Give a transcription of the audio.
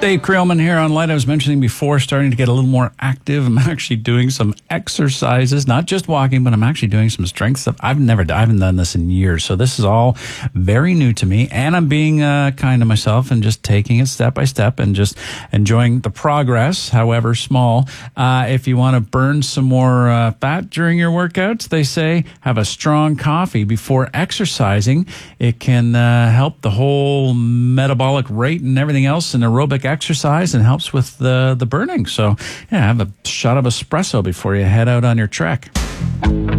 Dave Creelman here on Light. I was mentioning before, starting to get a little more active. I'm actually doing some exercises, not just walking, but I'm actually doing some strength stuff. I haven't done this in years, so this is all very new to me. And I'm being kind to myself and just taking it step by step and just enjoying the progress, however small. If you want to burn some more fat during your workouts, they say have a strong coffee before exercising. It can help the whole metabolic rate and everything else in aerobic exercise and helps with the burning. So, yeah, have a shot of espresso before you head out on your trek.